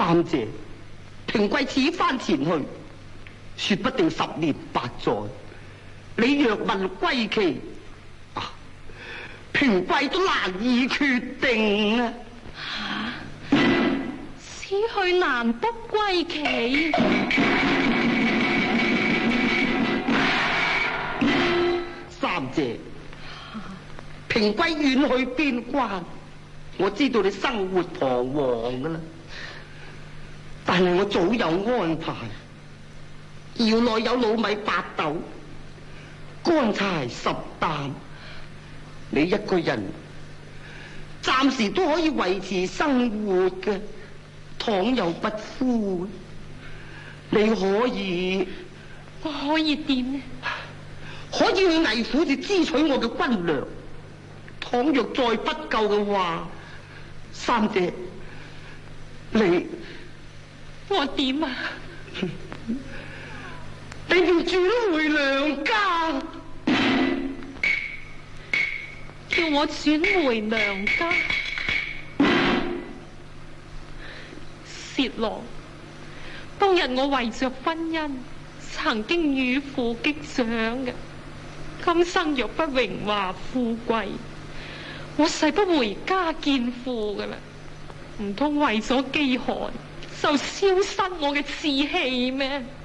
三姐，平貴此番前去，說不定10年8載。你若問歸期，平貴都難以決定啊！ 此去難得歸期。 三姐，平貴遠去邊關，我知道你生活彷徨噶啦，但係我早有安排，窯內有老米8斗，乾柴10擔，你一個人暫時都可以維持生活嘅。倘有不敷，你可以， 我可以點呢？ 可以去魏府就支取我嘅軍糧。倘若再不夠嘅話，三姐， 我點啊？ 你要轉回娘家， 叫我轉回娘家。薛郎，當日我為着婚姻，曾經與父擊掌嘅。今生若不榮華富貴，我誓不回家見父噶啦。唔通為咗飢寒就消失我嘅志氣咩？